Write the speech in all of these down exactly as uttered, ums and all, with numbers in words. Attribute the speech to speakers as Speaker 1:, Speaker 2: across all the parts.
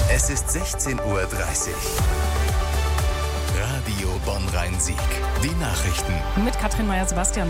Speaker 1: Es ist sechzehn Uhr dreißig. Radio Bonn-Rhein-Sieg. Die Nachrichten.
Speaker 2: Mit Katrin Meyer-Sebastian.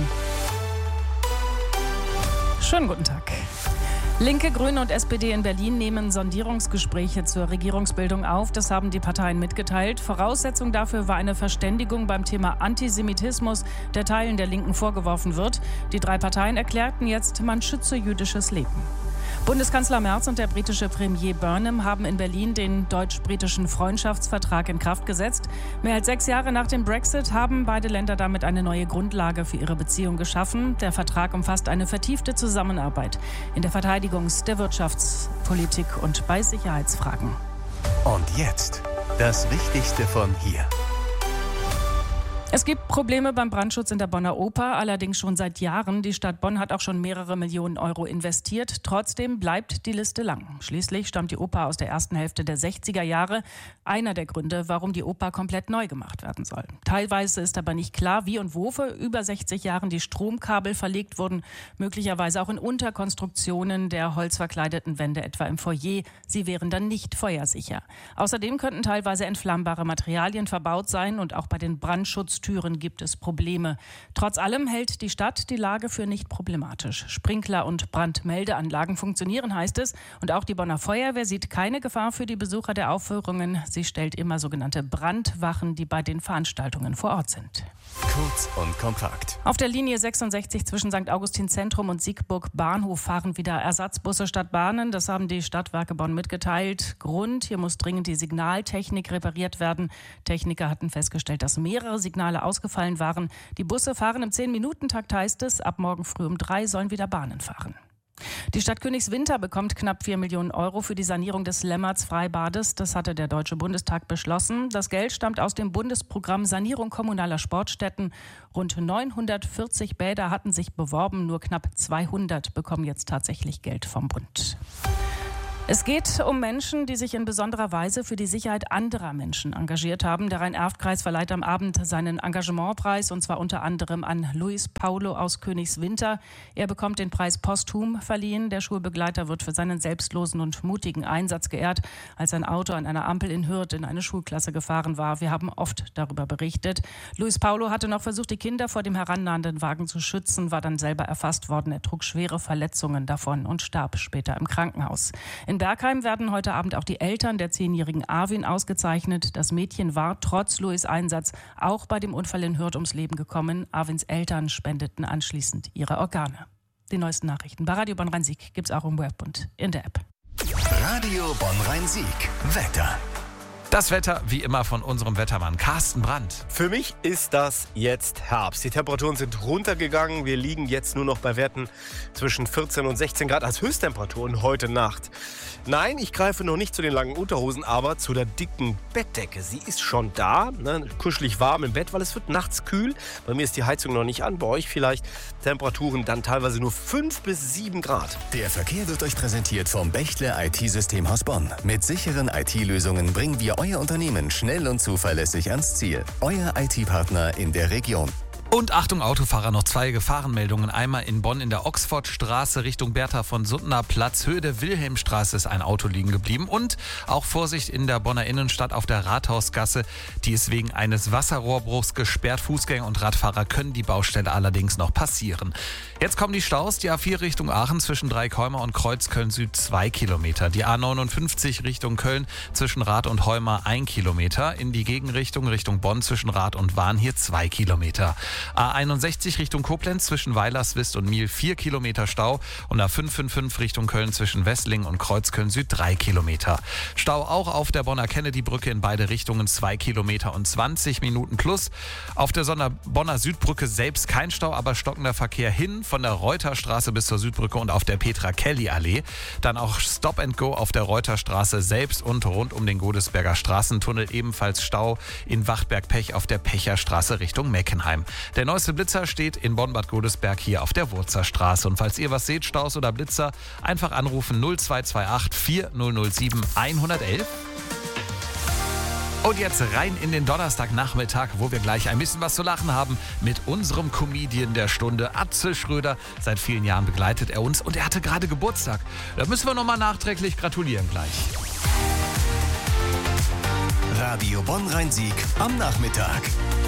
Speaker 2: Schönen guten Tag. Linke, Grüne und S P D in Berlin nehmen Sondierungsgespräche zur Regierungsbildung auf. Das haben die Parteien mitgeteilt. Voraussetzung dafür war eine Verständigung beim Thema Antisemitismus, der Teilen der Linken vorgeworfen wird. Die drei Parteien erklärten jetzt, man schütze jüdisches Leben. Bundeskanzler Merz und der britische Premier Burnham haben in Berlin den deutsch-britischen Freundschaftsvertrag in Kraft gesetzt. Mehr als sechs Jahre nach dem Brexit haben beide Länder damit eine neue Grundlage für ihre Beziehung geschaffen. Der Vertrag umfasst eine vertiefte Zusammenarbeit in der Verteidigungs-, der Wirtschaftspolitik und bei Sicherheitsfragen.
Speaker 1: Und jetzt das Wichtigste von hier.
Speaker 2: Es gibt Probleme beim Brandschutz in der Bonner Oper, allerdings schon seit Jahren. Die Stadt Bonn hat auch schon mehrere Millionen Euro investiert. Trotzdem bleibt die Liste lang. Schließlich stammt die Oper aus der ersten Hälfte der sechziger Jahre. Einer der Gründe, warum die Oper komplett neu gemacht werden soll. Teilweise ist aber nicht klar, wie und wo vor über sechzig Jahren die Stromkabel verlegt wurden. Möglicherweise auch in Unterkonstruktionen der holzverkleideten Wände, etwa im Foyer. Sie wären dann nicht feuersicher. Außerdem könnten teilweise entflammbare Materialien verbaut sein und auch bei den Brandschutztüren gibt es Probleme. Trotz allem hält die Stadt die Lage für nicht problematisch. Sprinkler- und Brandmeldeanlagen funktionieren, heißt es. Und auch die Bonner Feuerwehr sieht keine Gefahr für die Besucher der Aufführungen. Sie stellt immer sogenannte Brandwachen, die bei den Veranstaltungen vor Ort sind.
Speaker 1: Kurz und kompakt.
Speaker 2: Auf der Linie sechsundsechzig zwischen Sankt Augustin Zentrum und Siegburg Bahnhof fahren wieder Ersatzbusse statt Bahnen. Das haben die Stadtwerke Bonn mitgeteilt. Grund: hier muss dringend die Signaltechnik repariert werden. Techniker hatten festgestellt, dass mehrere Signale ausgefallen waren. Die Busse fahren im zehn-Minuten-Takt, heißt es. Ab morgen früh um drei sollen wieder Bahnen fahren. Die Stadt Königswinter bekommt knapp vier Millionen Euro für die Sanierung des Lemmerts-Freibades. Das hatte der Deutsche Bundestag beschlossen. Das Geld stammt aus dem Bundesprogramm Sanierung kommunaler Sportstätten. Rund neunhundertvierzig Bäder hatten sich beworben. Nur knapp zweihundert bekommen jetzt tatsächlich Geld vom Bund. Es geht um Menschen, die sich in besonderer Weise für die Sicherheit anderer Menschen engagiert haben. Der Rhein-Erft-Kreis verleiht am Abend seinen Engagementpreis, und zwar unter anderem an Luis Paulo aus Königswinter. Er bekommt den Preis posthum verliehen. Der Schulbegleiter wird für seinen selbstlosen und mutigen Einsatz geehrt, als ein Auto an einer Ampel in Hürth in eine Schulklasse gefahren war. Wir haben oft darüber berichtet. Luis Paulo hatte noch versucht, die Kinder vor dem herannahenden Wagen zu schützen, war dann selber erfasst worden. Er trug schwere Verletzungen davon und starb später im Krankenhaus. In Bergheim werden heute Abend auch die Eltern der zehnjährigen Arvin ausgezeichnet. Das Mädchen war trotz Louis' Einsatz auch bei dem Unfall in Hürth ums Leben gekommen. Arvins Eltern spendeten anschließend ihre Organe. Die neuesten Nachrichten bei Radio Bonn-Rhein-Sieg gibt es auch im Web und in der App.
Speaker 1: Radio Bonn-Rhein-Sieg. Wetter.
Speaker 3: Das Wetter wie immer von unserem Wettermann Carsten Brandt.
Speaker 4: Für mich ist das jetzt Herbst. Die Temperaturen sind runtergegangen. Wir liegen jetzt nur noch bei Werten zwischen vierzehn und sechzehn Grad als Höchsttemperaturen heute Nacht. Nein, ich greife noch nicht zu den langen Unterhosen, aber zu der dicken Bettdecke. Sie ist schon da, ne? Kuschelig warm im Bett, weil es wird nachts kühl. Bei mir ist die Heizung noch nicht an, bei euch vielleicht Temperaturen dann teilweise nur fünf bis sieben Grad.
Speaker 1: Der Verkehr wird euch präsentiert vom Bechtle I T-Systemhaus Bonn. Mit sicheren I T-Lösungen bringen wir euer Unternehmen schnell und zuverlässig ans Ziel. Euer I T-Partner in der Region.
Speaker 3: Und Achtung Autofahrer, noch zwei Gefahrenmeldungen. Einmal in Bonn in der Oxfordstraße Richtung Bertha von Suttner Platz. Höhe der Wilhelmstraße ist ein Auto liegen geblieben. Und auch Vorsicht in der Bonner Innenstadt auf der Rathausgasse. Die ist wegen eines Wasserrohrbruchs gesperrt. Fußgänger und Radfahrer können die Baustelle allerdings noch passieren. Jetzt kommen die Staus. Die A vier Richtung Aachen zwischen Dreikäumer und Kreuzköln Süd zwei Kilometer. Die A neunundfünfzig Richtung Köln zwischen Rath und Heumar ein Kilometer. In die Gegenrichtung Richtung Bonn zwischen Rath und Wahn hier zwei Kilometer. A einundsechzig Richtung Koblenz zwischen Weilerswist und Miel vier Kilometer Stau und A fünf fünf fünf Richtung Köln zwischen Wesslingen und Kreuzköln Süd drei Kilometer. Stau auch auf der Bonner Kennedy-Brücke in beide Richtungen zwei Kilometer und zwanzig Minuten plus. Auf der Sonder Bonner Südbrücke selbst kein Stau, aber stockender Verkehr hin von der Reuterstraße bis zur Südbrücke und auf der Petra-Kelly-Allee. Dann auch Stop and Go auf der Reuterstraße selbst und rund um den Godesberger Straßentunnel ebenfalls Stau in Wachtberg-Pech auf der Pecherstraße Richtung Meckenheim. Der neueste Blitzer steht in Bonn-Bad Godesberg hier auf der Wurzerstraße. Und falls ihr was seht, Staus oder Blitzer, einfach anrufen null zwei zwei acht vier null null sieben eins eins eins. Und jetzt rein in den Donnerstagnachmittag, wo wir gleich ein bisschen was zu lachen haben mit unserem Comedian der Stunde, Atze Schröder. Seit vielen Jahren begleitet er uns und er hatte gerade Geburtstag. Da müssen wir nochmal nachträglich gratulieren gleich.
Speaker 1: Radio Bonn-Rhein-Sieg am Nachmittag.